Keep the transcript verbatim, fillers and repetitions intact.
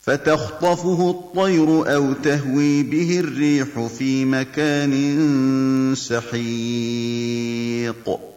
فَتَخْطَفُهُ الطَّيْرُ أَوْ تَهْوِي بِهِ الرِّيحُ فِي مَكَانٍ سَحِيقٍ